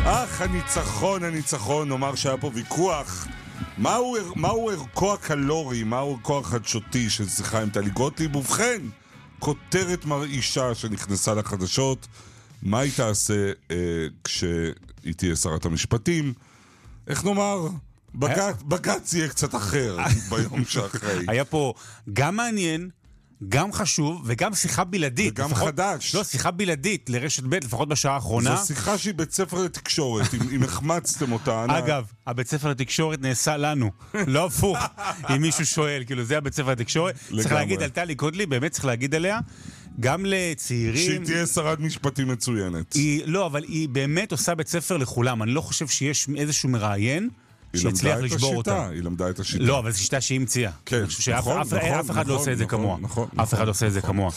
הניצחון, נאמר שהיה פה ויכוח. מהו ערכו הקלורי, מהו ערכו החדשותי של שיחה עם טלי גוטליב? ובכן, כותרת מרעישה שנכנסה לחדשות. מה היא תעשה כשהיא תהיה שרת המשפטים? איך נאמר? בג"ץ יהיה קצת אחר ביום שאחרי. היה פה גם מעניין, גם חשוב, וגם שיחה בלעדית. וגם חדש. לא, שיחה בלעדית לרשת ב' לפחות בשעה האחרונה. זו שיחה שהיא בית ספר לתקשורת, אם החמצתם אותה. אגב, הבית ספר לתקשורת נעשה לנו, לא הפוך, אם מישהו שואל, כאילו זה הבית ספר לתקשורת. צריך להגיד על טלי גוטליב, באמת צריך להגיד עליה, גם לצעירים... שהיא תהיה שרת משפטים מצוינת. לא, אבל היא באמת עושה בית ספר לכולם. אני לא חושב שיש איזשהו מראיין שהצליח לשבור אותה. היא למדה את השיטה. לא, אבל זו שיטה שהיא המציאה. כן, נכון. אף אחד לא עושה את זה כמוה. אף אחד לא עושה את זה כמוה.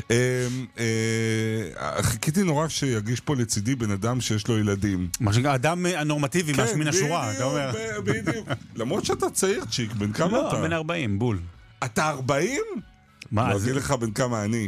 חיכיתי נורא שיגיש פה לצידי בן אדם שיש לו ילדים. מה שנקרא, אדם הנורמטיבי מן השורה. בדיוק. למרות שאתה צעיר צ'יק, בן כמה אתה? לא, בן 40, בול. אתה 40? מה? לא אגיד לך בן כמה אני.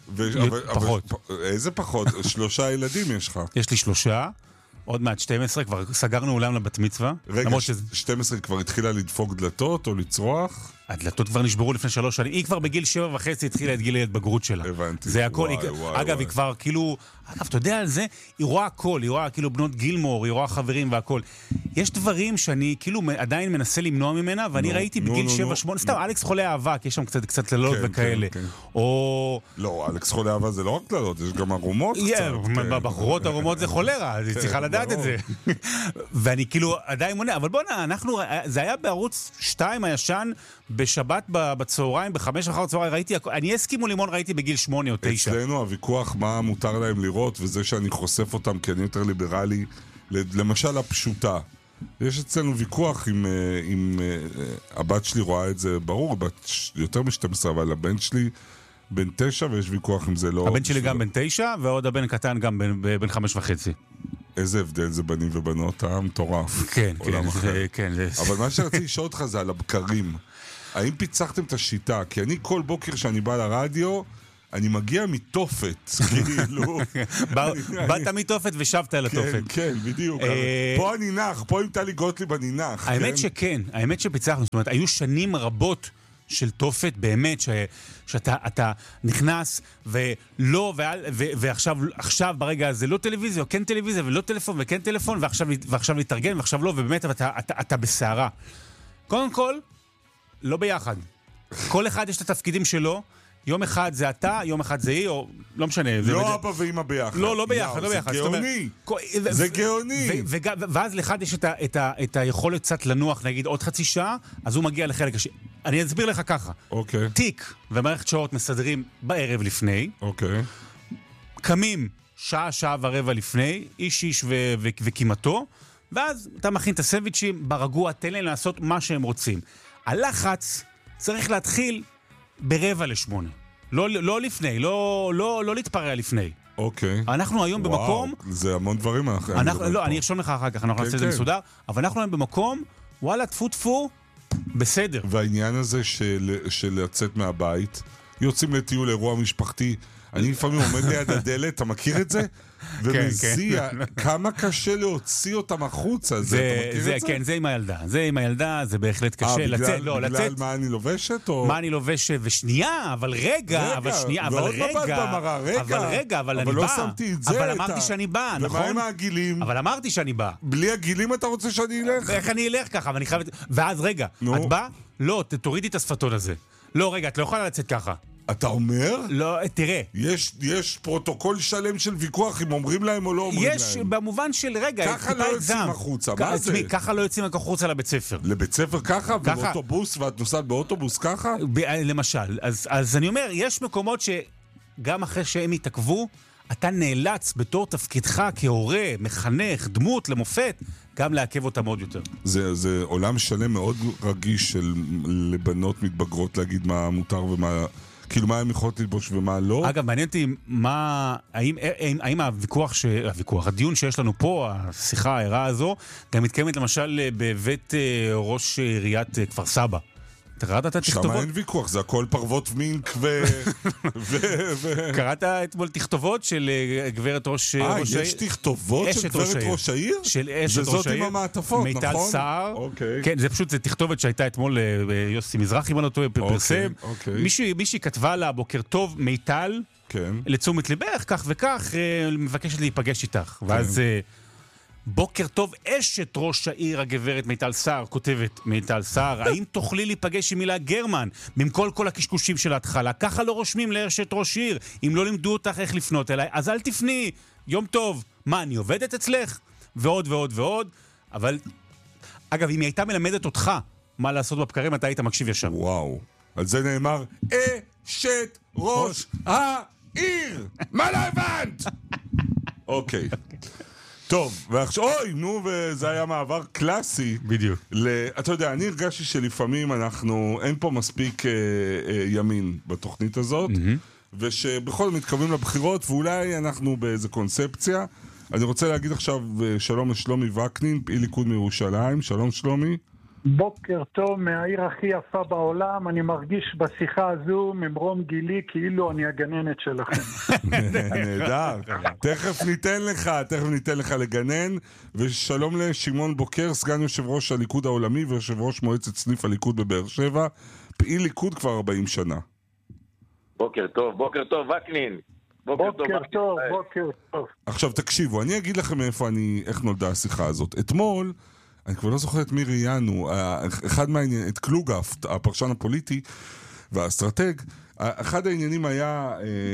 פחות. איזה פחות? 3 ילדים יש לך. יש לי 3. עוד מעט 12, כבר סגרנו אולם לבת מצווה. רגע, 12 כבר התחילה לדפוק דלתות או לצרוח? הדלתות כבר נשברו לפני 3 שנים. היא כבר בגיל 7.5 התחילה את גיל ההתבגרות שלה. הבנתי. זה הכל. אגב, היא כבר כאילו... אגב, אתה יודע על זה? היא רואה הכל. היא רואה כאילו בנות גילמור, היא רואה חברים והכל. יש דברים שאני כאילו עדיין מנסה למנוע ממנה, ואני ראיתי בגיל 7-8... סתם, אלכס חולה אהבה, כי יש שם קצת לילות וכאלה. או... לא, אלכס חולה אהבה זה לא רק לילות, יש גם ערומות קצת. בחורות ערומות זה חולרה, אז היא צריכה לדעת את זה. ואני כאילו עדיין מונה, אבל בוא נה, זה היה בערוץ 2 הישן, בשבת בצהריים, ב5 אחר הצהריים, ראיתי, אני אסקימו לימון ראיתי בגיל 8 או 9. אצלנו הוויכוח מה מותר להם לראות, וזה שאני חושף אותם כי אני יותר ליברלי, למשל הפשוטה. יש אצלנו ויכוח עם הבת שלי רואה את זה, ברור, בת יותר מ-12, אבל הבן שלי בן 9, ויש ויכוח אם זה לא... הבן שלי גם בן 9, ועוד הבן קטן גם בן 5.5. איזה הבדל זה בנים ובנות, מטורף. כן, כן. אבל מה שרציתי לשאול אותך זה על הבקרים. האם פיצחתם את השיטה? כי אני כל בוקר שאני בא לרדיו, אני מגיע מתופת, כאילו... באת מתופת ושבת על התופת. כן, בדיוק. פה אני נח, פה עם טלי גוטליב אני נח. האמת שכן, האמת שפיצחנו. זאת אומרת, היו שנים רבות של תופת, באמת, שאתה נכנס ולא, ועכשיו ברגע הזה לא טלוויזיה, או כן טלוויזיה, ולא טלפון, וכן טלפון, ועכשיו להתארגן, ועכשיו לא, ובאמת אתה בסערה. קודם כל, לא ביחד. כל אחד יש את התפקידים שלו, יום אחד זה אתה, יום אחד זה היא, או לא משנה. לא אבא ואמא ביחד. לא ביחד, לא ביחד. זה גאוני. זה גאוני. ואז לאחד יש את היכולת קצת לנוח, נגיד עוד חצי שעה, אז הוא מגיע לחלק השני. אני אסביר לך ככה. אוקיי. תיק ומערכת שעות מסדרים בערב לפני. אוקיי. קמים שעה ורבע לפני, איש וכמעטו, ואז אתה מכין את הסנדוויצ'ים ברגוע, תן להם לעשות מה שהם רוצים. הלחץ צריך להתחיל ב7:45. לא לפני, לא להתפרע לפני. אוקיי. אנחנו היום במקום... זה המון דברים. לא, אני ארשום לך אחר כך, אנחנו נעשה את זה מסודר, אבל אנחנו היום במקום, וואלה, טפו, בסדר. והעניין הזה של לצאת מהבית, יוצאים לטיול אירוע משפחתי, אני לפעמים עומד ליד הדלת, אתה מכיר את זה? ומזיע, כמה קשה להוציא אותם החוצה, אתה מכיר את זה? כן, זה עם הילדה, זה בהחלט קשה לצאת. בגלל מה אני לובשת? מה אני לובשת, ושנייה, אבל רגע, ועוד מבט במראה, רגע, אבל אני בא. אבל לא שמתי את זה. אבל אמרתי שאני בא, נכון? ומה עם העגילים? אבל אמרתי שאני בא. בלי עגילים אתה רוצה שאני אלך? איך אני אלך ככה? ואז רגע, את בא? לא, תורידי את השפתון הזה. לא, רגע, את לא יכולה לצאת ככה. אתה אומר? לא, תראה. יש פרוטוקול שלם של ויכוח אם אומרים להם או לא אומרים להם. יש במובן של רגע, ככה לא יוצאים החוצה, מה זה? ככה לא יוצאים החוצה לבית ספר. לבית ספר ככה? ובאוטובוס, ואת נוסעת באוטובוס ככה? למשל. אז אני אומר, יש מקומות שגם אחרי שהם יתעכבו, אתה נאלץ בתור תפקידך כהורה, מחנך, דמות למופת, גם לעכב אותם עוד יותר. זה עולם שלם מאוד רגיש של לבנות מתבגרות להגיד מה מותר ומה... כאילו מה הם יכולות ללבוש ומה לא. אגב, מעניין אותי האם הדיון שיש לנו פה, השיחה הערה הזו, גם מתקיימת למשל בבית ראש עיריית כפר סבא. קראת את שם התכתובות? אין ויכוח, זה הכל פרוות מינק קראת אתמול תכתובות של גברת ראש העיר? יש תכתובות של גברת ראש העיר? של אשת ראש וזאת העיר. עם המעטפות, נכון? מיטל סער. אוקיי. כן, זה פשוט תכתובת שהייתה אתמול יוסי מזרחי, אם אני לא טועה, פרסם. מישהי כתבה לה, בוקר טוב, מיטל, לתשומת ליבך, כך וכך, מבקשת להיפגש איתך. ואז בוקר טוב, אשת ראש העיר הגברת מיטל סער, כותבת מיטל סער, האם תוכלי להיפגש עם מילה גרמן, במקול כל הקשקושים של ההתחלה? ככה לא רושמים לאשת ראש עיר, אם לא לימדו אותך איך לפנות אליי, אז אל תפני, יום טוב. מה, אני עובדת אצלך? ועוד ועוד ועוד. אבל, אגב, אם היא הייתה מלמדת אותך מה לעשות בבקרים, אתה היית מקשיב ישר. וואו, על זה נאמר, אשת ראש העיר! מה לא הבנת? אוקיי. טוב, ועכשיו, אוי, נו, וזה היה מעבר קלאסי. בדיוק. אתה יודע, אני הרגשתי שלפעמים אין פה מספיק ימין בתוכנית הזאת, ושבכל זאת מתקרבים לבחירות, ואולי אנחנו באיזה קונספציה. אני רוצה להגיד עכשיו שלום לשלומי וקנין, פעיל ליכוד מירושלים. שלום שלומי. בוקר טוב, מהעיר הכי יפה בעולם. אני מרגיש בשיחה הזו ממרום גילי כאילו אני הגננת שלכם. נהדר. תכף ניתן לך לגנן. ושלום לשמעון בוקר, סגן יושב ראש הליכוד העולמי ויושב ראש מועצת סניף הליכוד בבאר שבע, פעיל ליכוד כבר 40 שנה. בוקר טוב וקנין. בוקר טוב. עכשיו תקשיבו, אני אגיד לכם איך נולדה השיחה הזאת. אתמול אני כבר לא זוכר את מי ראיינו, את קלוגף, הפרשן הפוליטי והאסטרטג, אחד העניינים היה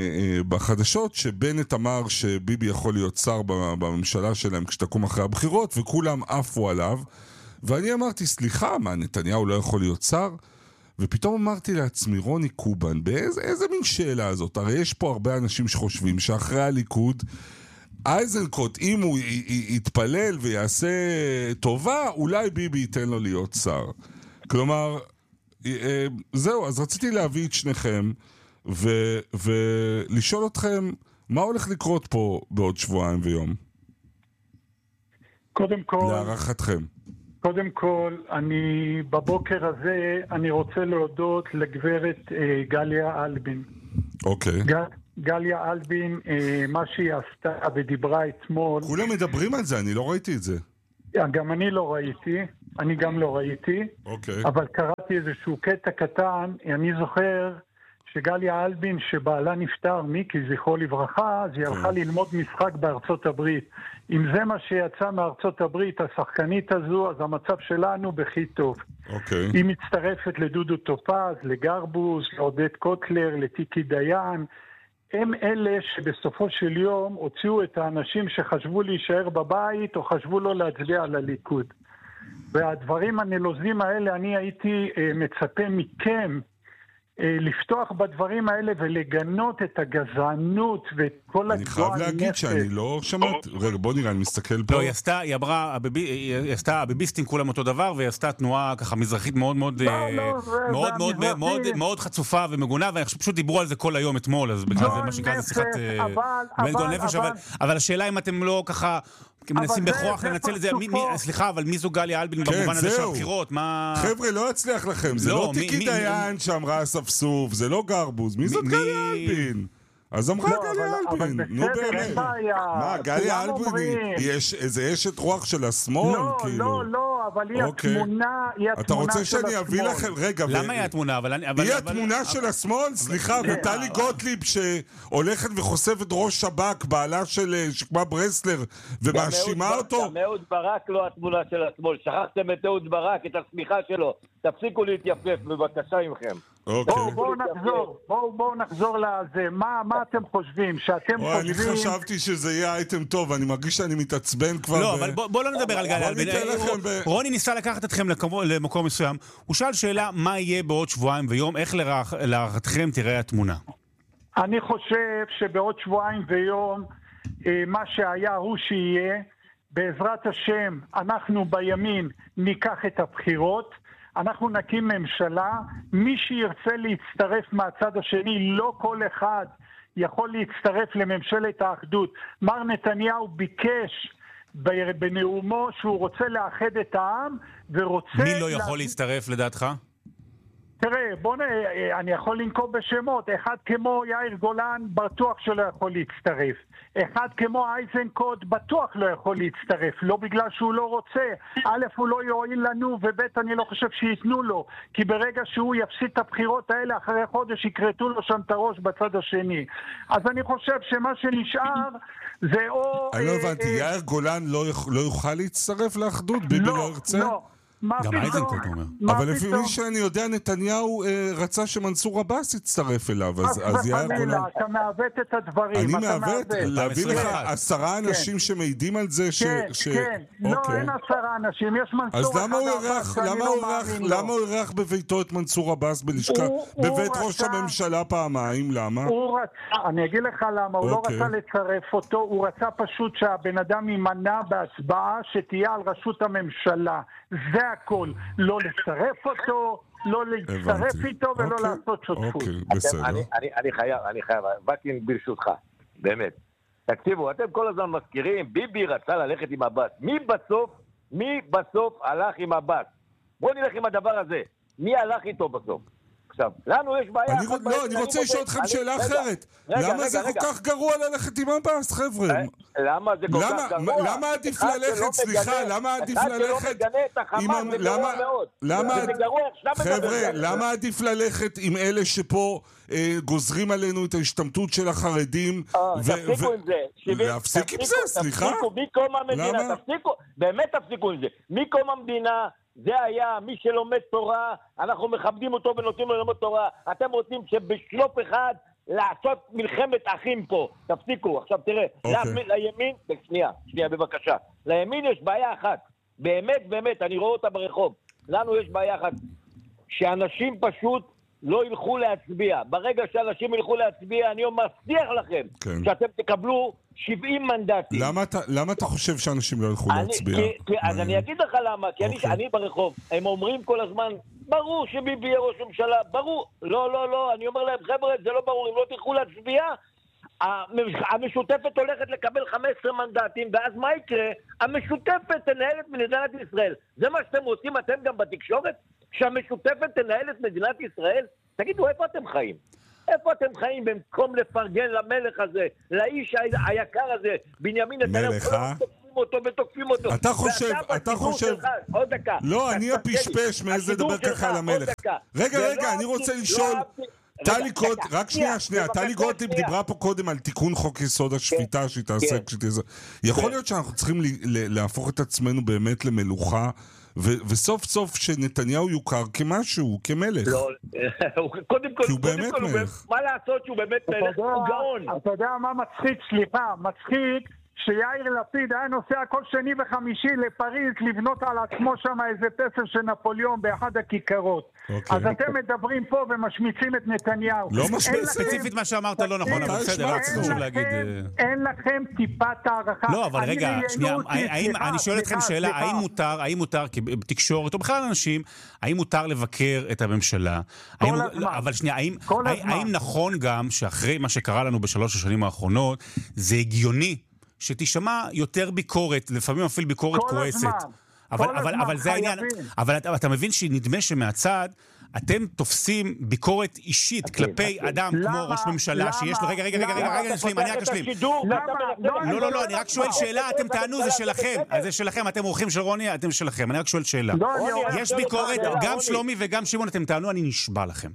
בחדשות שבנט אמר שביבי יכול להיות שר בממשלה שלהם כשתקום אחרי הבחירות, וכולם עפו עליו, ואני אמרתי, סליחה, מה, נתניהו לא יכול להיות שר? ופתאום אמרתי לעצמי, רוני קובן, איזה מין שאלה הזאת? הרי יש פה הרבה אנשים שחושבים שאחרי הליכוד אייזנקוט, אם הוא יתפלל ויעשה טובה, אולי ביבי ייתן לו להיות שר. כלומר, זהו, אז רציתי להביא את שניכם ולשאול אתכם, מה הולך לקרות פה בעוד שבועיים ויום? להערכתכם. קודם כל, בבוקר הזה אני רוצה להודות לגברת גליה אלבין. אוקיי. גליה אלבין, מה שהיא עשתה ודיברה אתמול... כולם מדברים על זה, אני לא ראיתי את זה. גם אני לא ראיתי. אוקיי. אבל קראתי איזשהו קטע קטן, אני זוכר שגליה אלבין שבעלה נפטר, מיקי, זכרו לברכה, אז היא הלכה ללמוד משחק בארצות הברית. אם זה מה שיצא מארצות הברית, השחקנית הזו, אז המצב שלנו בכי טוב. אוקיי. היא מצטרפת לדודו טופז, לגרבוז, לעודד קוטלר, לטיקי דיין. הם אלה שבסופו של יום הוציאו את האנשים שחשבו להישאר בבית או חשבו לא להצביע על הליכוד. והדברים הנלוזים האלה, אני הייתי מצפה מכם לפתוח בדברים האלה ולגנות את הגזענות ואת כל אני חייב להגיד שאני לא שמעת. רגע, בוא נראה, אני מסתכל פה. לא, היא אמרה, הביביסטים כולם אותו דבר, והיא עשתה תנועה ככה מזרחית מאוד מאוד חצופה ומגונה, ופשוט דיברו על זה כל היום אתמול, אז בגלל זה מה שקרה זה שיחת גול נפש, אבל השאלה אם אתם לא ככה מנסים בכוח לנצל את זה, סליחה, אבל מי זו גליה אלבין במובן הזה של הבחירות? חבר'ה, לא אצליח לכם, זה לא טיקי דיין שאמרה אספסוף, זה לא גרבוז, מי זאת גליה אלבין? אז אמרה גליה אלבין, נו באמת. מה, גליה אלבין, זה אשת רוח של השמאל? לא, אבל היא התמונה של השמאל. אתה רוצה שאני אביא לכם, רגע. למה היא התמונה? היא התמונה של השמאל? סליחה, וטלי גוטליב שהולכת וחושפת ראש שב"כ, בעלה של שקמה ברסלר, ומאשימה אותו. גם אהוד ברק לא התמונה של השמאל. שכחתם את אהוד ברק, את הסמיכה שלו. תפסיקו להתייפף, בבקשה ממכם. בואו נחזור לזה. מה אתם חושבים? אני חשבתי שזה יהיה אייטם טוב, אני מרגיש שאני מתעצבן כבר. לא, אבל בואו לא נדבר על גליה אלבין. רוני ניסה לקחת אתכם למקום מסוים. הוא שאל שאלה, מה יהיה בעוד שבועיים ויום? איך להערכתכם תראה התמונה? אני חושב שבעוד שבועיים ויום, מה שהיה הוא שיהיה. בעזרת השם, אנחנו בימין ניקח את הבחירות. אנחנו נקים ממשלה, מי שירצה להצטרף מהצד השני, לא כל אחד יכול להצטרף לממשלת האחדות. מר נתניהו ביקש בנאומו שהוא רוצה לאחד את העם ורוצה... מי לא יכול להצטרף לדעתך? תראה, אני יכול לנקוב בשמות. אחד כמו יאיר גולן בטוח שלא יכול להצטרף. אחד כמו אייזנקוט בטוח לא יכול להצטרף. לא בגלל שהוא לא רוצה. א', הוא לא יועיל לנו, וב', אני לא חושב שיתנו לו. כי ברגע שהוא יפסיד את הבחירות האלה, אחרי חודש יקרטו לו שם את הראש בצד השני. אז אני חושב שמה שנשאר זה או... אני לא הבנתי, יאיר גולן לא יוכל להצטרף לאחדות? ביבי לא ירצה? לא. גם אייזנקוט אומר. אבל לפי מי שאני יודע, נתניהו רצה שמנסור עבאס יצטרף אליו, אז יאיר גולן... אתה מעוות את הדברים. אני מעוות, להביא לך 10 אנשים שמעידים על זה כן, לא, אין 10 אנשים, יש מנסור... אז למה הוא אירח בביתו את מנסור עבאס בלשכה, בבית ראש הממשלה פעמיים, למה? אני אגיד לך למה, הוא לא רצה לצרף אותו, הוא רצה פשוט שהבן אדם יימנע בהצבעה שתהיה על ראשות הממשלה. זה הכל, לא לצרף אותו, לא להצטרף איתו ולא לעשות שותפות. אני חייב, וקין ברשותך, באמת. תקשיבו, אתם כל הזמן מזכירים, ביבי רצה ללכת עם עבאס. מי בסוף הלך עם עבאס? בואו נלך עם הדבר הזה. מי הלך איתו בסוף? עכשיו, לנו יש בעיה... אני רוצה לשאול אתכם שאלה אחרת. למה זה כל כך גרוע ללכת עם עבאס, חבר'ה? למה זה כל כך גרוע? למה עדיף ללכת, סליחה, למה עדיף ללכת... חבר'ה, למה עדיף ללכת עם אלה שפה גוזרים עלינו את ההשתמטות של החרדים? תפסיקו עם זה. להפסיק עם זה, סליחה? מקום המדינה, תפסיקו, באמת תפסיקו עם זה. מקום המדינה... זה היה, מי שלומד תורה, אנחנו מכבדים אותו ונותנים לו ללמוד תורה. אתם רוצים שבשלוף אחד לעשות מלחמת אחים פה. תפסיקו. עכשיו תראה, לימין, שנייה בבקשה. לימין יש בעיה אחת. באמת, אני רואה אותה ברחוב. לנו יש בעיה אחת. שאנשים פשוט לא ילכו להצביע. ברגע שאנשים ילכו להצביע, אני מבטיח לכם שאתם תקבלו 70 מנדטים. למה אתה חושב שאנשים לא ילכו להצביע? אז אני אגיד לך למה, כי אני ברחוב, הם אומרים כל הזמן, ברור שביבי יהיה ראש ממשלה, ברור. לא, אני אומר להם, חבר'ה, זה לא ברור, אם לא תלכו להצביע, המשותפת הולכת לקבל 15 מנדטים, ואז מה יקרה? המשותפת תנהל את מדינת ישראל. זה מה שאתם רוצים, אתם גם בתקשורת? שהמשותפת תנהל את מדינת ישראל? תגידו, איפה אתם חיים? איפה אתם חיים במקום לפרגן למלך הזה, לאיש היקר הזה, בנימין נתניהו? מלך, ותוקפים אותו. אתה חושב... עוד דקה. לא, אני הפשפש מאיזה לדבר ככה על המלך. רגע, אני רוצה לשאול... טלי גוטליב, רק שנייה, טלי גוטליב דיברה פה קודם על תיקון חוק יסוד השפיטה שתעשה כשתעשה. יכול להיות שאנחנו צריכים להפוך את עצמנו באמת למלוכה, וסוף סוף שנתניהו יוכר כמשהו, כמלך. קודם כל, כי הוא באמת מלך. מה לעשות שהוא באמת מלך? הוא גאון. אתה יודע מה מצחיק? סליחה, מצחיק שיאיר לפיד היה נוסע כל שני וחמישי לפריז לבנות על עצמו שם איזה פסל של נפוליאון באחד הכיכרות. אז אתם מדברים פה ומשמיצים את נתניהו. לא משמיץ. ספציפית מה שאמרת לא נכון, אבל בסדר, חשוב להגיד... אין לכם טיפת הערכה. לא, אבל רגע, שנייה, אני שואל אתכם שאלה, האם מותר, כי בתקשורת, או בכלל אנשים, האם מותר לבקר את הממשלה? כל הזמן. אבל שנייה, האם נכון גם שאחרי מה שקרה לנו בשלוש השנים האחרונות, זה הגיוני שתשמע יותר ביקורת, לפעמים אפילו ביקורת כועסת. אבל זה העניין. אבל אתה מבין שנדמה שמהצד אתם תופסים ביקורת אישית כלפי אדם כמו ראש ממשלה שיש לו... רגע, אני רק אשלים. לא, אני רק שואל שאלה, אתם טענו, זה שלכם. זה שלכם, אתם אורחים של רוני, אתם שלכם. אני רק שואל שאלה. יש ביקורת, גם שלומי וגם שמעון, אתם טענו, אני נשבע לכם.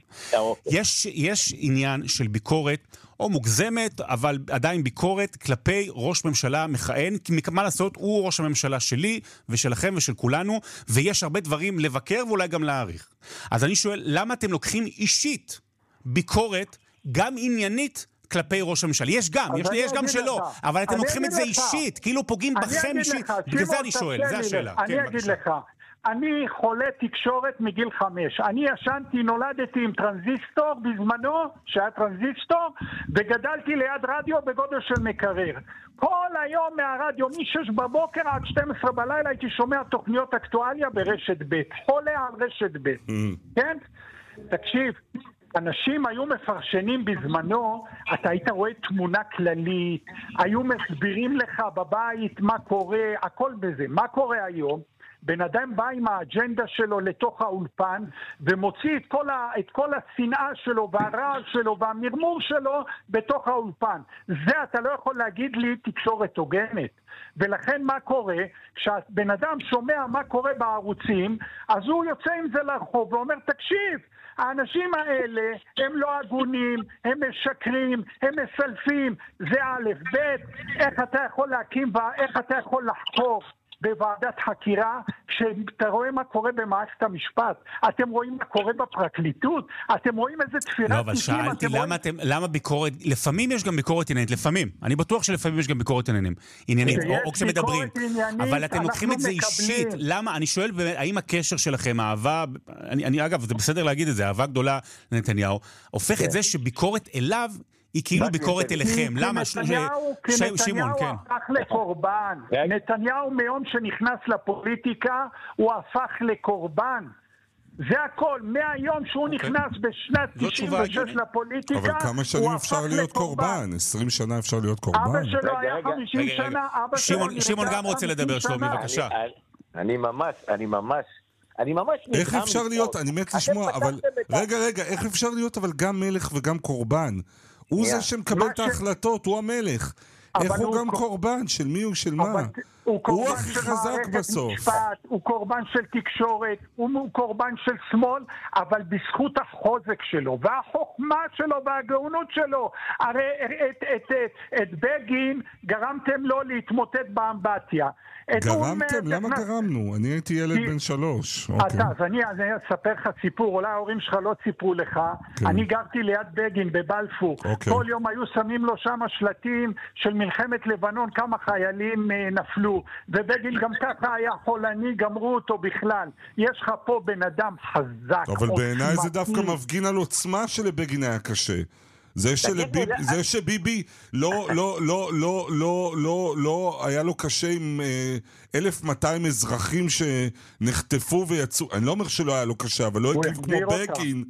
יש עניין של ביקורת, או מוגזמת, אבל עדיין ביקורת כלפי ראש ממשלה מכהן, כי מה לעשות, הוא ראש הממשלה שלי ושלכם ושל כולנו, ויש הרבה דברים לבקר ואולי גם להעריך. אז אני שואל, למה אתם לוקחים אישית ביקורת, גם עניינית, כלפי ראש הממשלה? יש גם שלא, אבל אתם לוקחים את זה אישית, כאילו פוגעים בכם אישית. בגלל זה אני שואל, זה השאלה. אני אגיד לך. אני חולה תקשורת מגיל 5. אני נולדתי עם טרנזיסטור בזמנו, שהיה טרנזיסטור, וגדלתי ליד רדיו בגודל של מקרר. כל היום מהרדיו, מ-6 בבוקר עד 12 בלילה, הייתי שומע תוכניות אקטואליה ברשת ב'. חולה על רשת ב'. כן? תקשיב, אנשים היו מפרשנים בזמנו, אתה היית רואה תמונה כללית, היו מסבירים לך בבית מה קורה, הכל בזה. מה קורה היום? בן אדם בא עם האג'נדה שלו לתוך האולפן, ומוציא את כל השנאה שלו, והרעל שלו, והמרמור שלו, בתוך האולפן. זה אתה לא יכול להגיד לי תקשורת הוגנת. ולכן מה קורה? כשבן אדם שומע מה קורה בערוצים, אז הוא יוצא עם זה לרחוב ואומר, תקשיב, האנשים האלה הם לא הגונים, הם משקרים, הם מסלפים, זה א', ב', איך אתה יכול להקים ואיך אתה יכול לחקור בוועדת חקירה, כשאתה רואה מה קורה במערכת המשפט, אתם רואים מה קורה בפרקליטות, אתם רואים איזה תפירת... לא, אבל שאלתי למה ביקורת, לפעמים יש גם ביקורת עניינית, לפעמים, אני בטוח שלפעמים יש גם ביקורת עניינית, או כשמדברים, אבל אתם לוקחים את זה אישית, למה, אני שואל, האם הקשר שלכם, האהבה, אגב, זה בסדר להגיד את זה, אהבה גדולה לנתניהו, הופך את זה שביקורת אליו, היא כאילו ביקורת אליכם. למה? נתניהו הפך לקורבן. נתניהו מיום שנכנס לפוליטיקה, הוא הפך לקורבן. זה הכל. מהיום שהוא נכנס בשנת 96 לפוליטיקה, אבל כמה שנים אפשר להיות קורבן? 20 שנה אפשר להיות קורבן? אבא שלו היה 50 שנה. שמעון גם רוצה לדבר, שלומי, בבקשה. אני ממש איך אפשר להיות? אני מת לשמוע, אבל... רגע, איך אפשר להיות אבל גם מלך וגם קורבן? הוא זה שמקבל את ההחלטות, הוא המלך. איך הוא גם קורבן? של מי הוא? של מה? הוא הכי חזק בסוף. הוא קורבן של תקשורת, הוא קורבן של שמאל, אבל בזכות החוזק שלו, והחוכמה שלו, והגאונות שלו. הרי את בגין גרמתם לו להתמוטט באמבטיה. גרמתם? למה גרמנו? אני הייתי ילד בן 3. אז אני אספר לך סיפור, אולי ההורים שלך לא סיפרו לך. אני גרתי ליד בגין בבלפור. כל יום היו שמים לו שם שלטים של מלחמת לבנון, כמה חיילים נפלו. ובגין גם ככה היה חולני, גמרו אותו בכלל. יש לך פה בן אדם חזק. אבל בעיניי זה דווקא מפגין על עוצמה שלבגין היה קשה. זה שביבי לא היה לו קשה עם 1,200 אזרחים שנחטפו ויצאו. אני לא אומר שלא היה לו קשה, אבל לא הגיב כמו בגין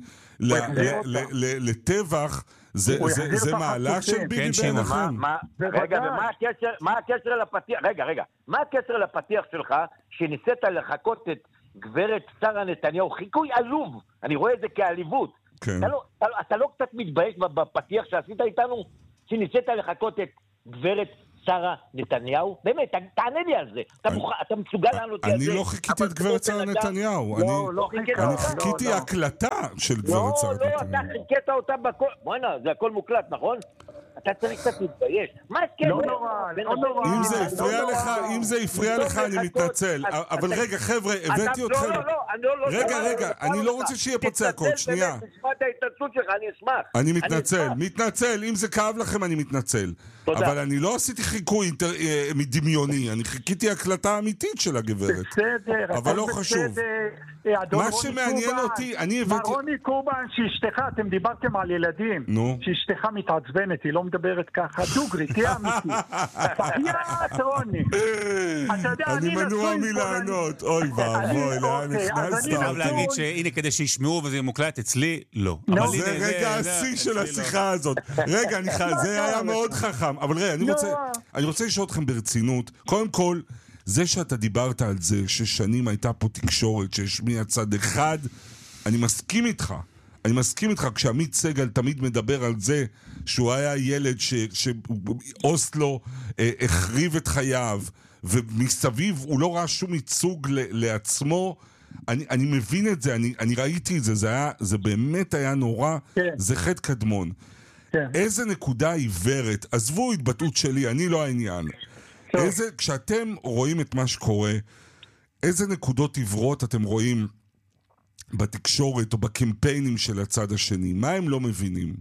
לטבח. זה מעלה של ביבי בעיניכם. רגע, ומה הקשר לפתיח? רגע, מה הקשר לפתיח שלך שניסית לחכות את גברת שרה נתניהו? חיקוי עלוב, אני רואה את זה כעליבות. אתה לא קצת מתבייש בפתיח שעשית איתנו? שניסית לחכות את גברת שרה נתניהו? באמת, תענה לי על זה. אתה מסוגל לענות לי על זה? אני לא חיכיתי את גברת שרה נתניהו. אני חיכיתי הקלטה של גברת שרה נתניהו. לא, אתה חיכית אותה בכל... בוא'נה, זה הכל מוקלט, נכון? אתה צריך קצת להתבייש. מה כן? לא נורא. אם זה הפריע לך, אני מתנצל. אבל רגע, חבר'ה, הבאתי אתכם... רגע, אני לא רוצה שיהיה פה צעקות, שנייה. תשמע את ההתנצלות שלך, אני אשמח. אני מתנצל. אם זה כאב לכם, אני מתנצל. אבל אני לא עשיתי חיקוי מדמיוני, אני חיכיתי הקלטה אמיתית של הגברת. בסדר. אבל לא חשוב. מה שמעניין אותי, אני הבאתי... רוני קובן, שאשתך, אתם דיברתם על ילדים, שאשתך מתעצבנת, היא לא מדברת ככה, דוגרי, תהיה אמיתי. תחיית רוני. אני מנוע מלענות, אוי ואבוי, לאן נכנסת? אני חייב להגיד שהנה כדי שישמעו וזה מוקלט, אצלי לא. זה רגע השיא של השיחה הזאת. רגע, זה היה מאוד חכם. אבל רגע, אני רוצה לשאול אתכם ברצינות. קודם כל, זה שאתה דיברת על זה ששנים הייתה פה תקשורת שהשמיע צד אחד, אני מסכים איתך. כשעמית סגל תמיד מדבר על זה שהוא היה ילד שאוסלו החריב את חייו, ומסביב הוא לא ראה שום ייצוג לעצמו. אני מבין את זה, אני ראיתי את זה, זה באמת היה נורא, זה חטא קדמון. איזה נקודה עיוורת, עזבו התבטאות שלי, אני לא העניין. כשאתם רואים את מה שקורה, איזה נקודות עיוורות אתם רואים בתקשורת או בקמפיינים של הצד השני? מה הם לא מבינים?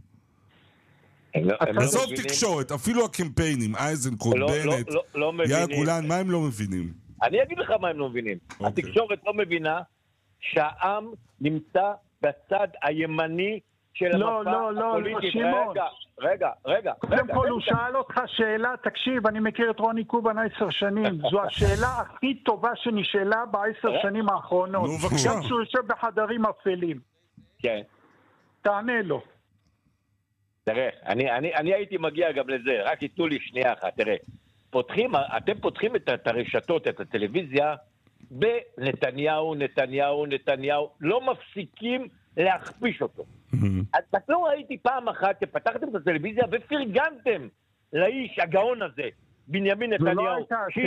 עזוב תקשורת, אפילו הקמפיינים, אייזנקוט, בנט, יאיר גולן, מה הם לא מבינים? אני אגיד לך מה הם לא מבינים. התקשורת לא מבינה שהעם נמצא בצד הימני של המפה הפוליטית. רגע. קודם כל הוא שאל אותך שאלה, תקשיב, אני מכיר את רוני קובן 10 שנים, זו השאלה הכי טובה שנשאלה ב10 שנים האחרונות. נו, בבקשה. גם שהוא יושב בחדרים אפלים. כן. תענה לו. תראה, אני הייתי מגיע גם לזה, רק ייתנו לי שנייה אחת, תראה. אתם פותחים את הרשתות, את הטלוויזיה, בנתניהו, נתניהו, לא מפסיקים להכפיש אותו. אז לא ראיתי פעם אחת שפתחתם את הטלוויזיה ופרגנתם לאיש הגאון הזה, בנימין נתניהו,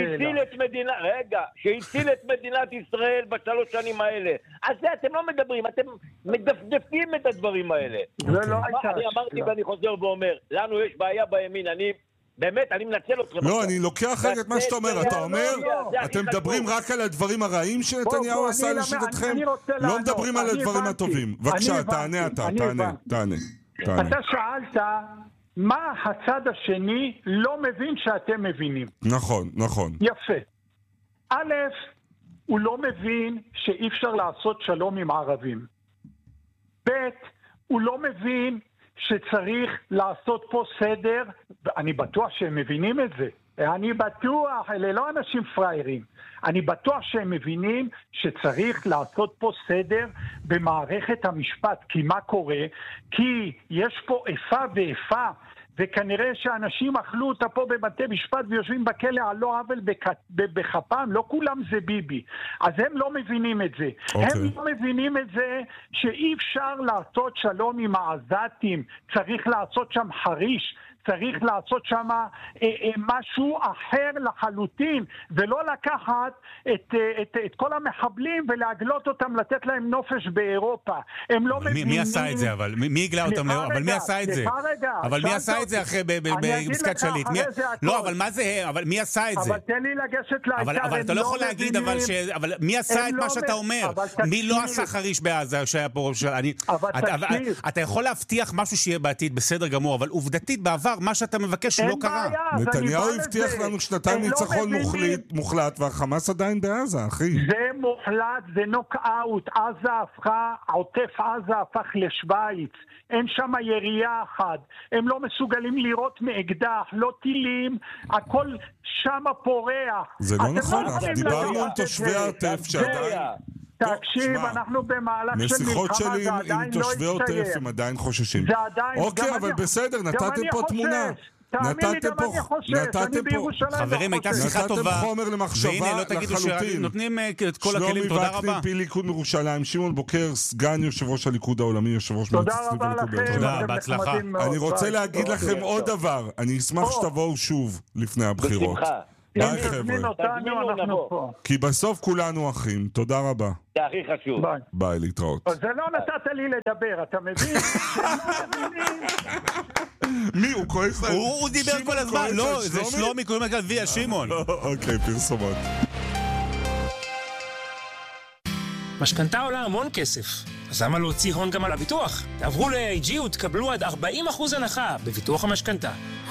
שהציל את מדינת ישראל בשלוש שנים האלה. אז זה אתם לא מדברים, אתם מדפדפים את הדברים האלה. אני אמרתי ואני חוזר ואומר, לנו יש בעיה בימין, באמת, אני מנצל אתכם. לא, אני לוקח רגע את מה שאתה אומר. אתה אומר, אתם מדברים רק על הדברים הרעים שנתניהו עשה לשיטתכם? לא מדברים על הדברים הטובים. בבקשה, תענה אתה, תענה. אתה שאלת מה הצד השני לא מבין שאתם מבינים. נכון. יפה. א', הוא לא מבין שאי אפשר לעשות שלום עם ערבים. ב', הוא לא מבין שצריך לעשות פה סדר, אני בטוח שהם מבינים את זה. אני בטוח, אלה לא אנשים פריירים. אני בטוח שהם מבינים שצריך לעשות פה סדר במערכת המשפט. כי מה קורה? כי יש פה איפה ואיפה, וכנראה שאנשים אכלו אותה פה בבתי משפט ויושבים בכלא על לא עוול בחפם, לא כולם זה ביבי. אז הם לא מבינים את זה. הם לא מבינים את זה שאי אפשר לעשות שלום עם העזתים, צריך לעשות שם חריש, צריך לעשות שם משהו אחר לחלוטין, ולא לקחת את כל המחבלים ולהגלות אותם, לתת להם נופש באירופה. הם לא מבינים... מי עשה את זה אבל? מי הגלה אותם? אבל מי עשה את זה? אבל מי עשה את זה אחרי בעסקת שליט? לא, אבל מה זה? אבל מי עשה את זה? אבל תן לי לגשת לעיקר. אבל אתה לא יכול להגיד, אבל מי עשה את מה שאתה אומר? מי לא עשה חריש בעזה שהיה פה? אתה יכול להבטיח משהו שיהיה בעתיד, בסדר גמור, אבל עובדתית בעבר מה שאתה מבקש לא קרה. נתניהו הבטיח לנו שנתיים ניצחון מוחלט, והחמאס עדיין בעזה, אחי. זה מוחלט, זה נוקאוט. עזה הפכה, עוטף עזה הפך לשוויץ. אין שם ירייה אחת. הם לא מסוגלים לראות מאקדח, לא טילים, הכל שם פורח. זה לא נכון, דיברנו על תושבי העוטף שעדיין... תקשיב, אנחנו במהלך של מלחמה, זה עדיין לא עם תושבי עוטף, הם עדיין חוששים. אוקיי, אבל בסדר, נתתם פה תמונה. נתתם פה... חברים, הייתה שיחה טובה. נתתם חומר למחשבה לחלוטין. נותנים את כל הכלים, תודה רבה. שלומי וקנין, פעיל ליכוד מירושלים, שמעון בוקר, סגן יושב ראש הליכוד העולמי, יושב ראש מועצת סניף הליכוד. תודה, בהצלחה. אני רוצה להגיד לכם עוד דבר, אני אשמח שתבואו שוב לפני הבחירות. ביי חבר'ה. כי בסוף כולנו אחים. תודה רבה. זה הכי חשוב. ביי, להתראות. זה לא נתת לי לדבר, אתה מבין? מי? הוא כועס? הוא דיבר כל הזמן. לא, זה שלומי, קוראים לכאן ויה שמעון. אוקיי, פרסומות. משכנתה עולה המון כסף. אז למה להוציא הון גם על הביטוח? תעברו ל-AIG ותקבלו עד 40% הנחה בביטוח המשכנתה.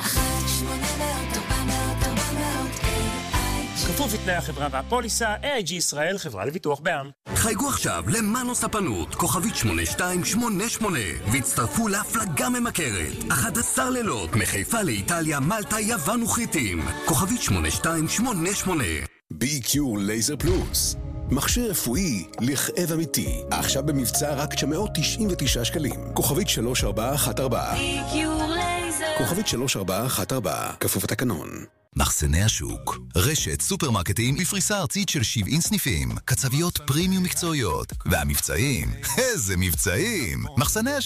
כפוף לתנאי החברה והפוליסה, AIG ישראל, חברה לביטוח בע"מ. חייגו עכשיו למאנו ספנות, כוכבית 8288, והצטרפו להפלגה ממכרת. 11 לילות, מחיפה לאיטליה, מלטה, יוון וכריתים. כוכבית 8288. BQ לייזר פלוס. מכשיר רפואי לכאב אמיתי. עכשיו במבצע רק 999 שקלים. כוכבית 3414. BQ לייזר. כוכבית 3414. כפוף התקנון. מחסני השוק, רשת סופרמרקטים בפריסה ארצית של 70 סניפים, קצביות פרימיום מקצועיות, והמבצעים, איזה מבצעים! מחסני השוק